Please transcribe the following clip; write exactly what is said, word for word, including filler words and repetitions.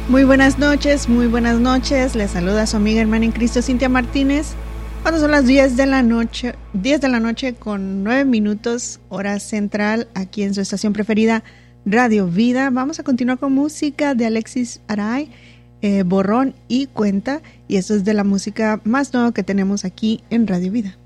Muy buenas noches, muy buenas noches. Les saluda su amiga hermana en Cristo, Cintia Martínez. Cuando son las diez de la noche, diez de la noche con nueve minutos, hora central, aquí en su estación preferida, Radio Vida. Vamos a continuar con música de Alexis Aray, eh, Borrón y Cuenta. Y esto es de la música más nueva que tenemos aquí en Radio Vida.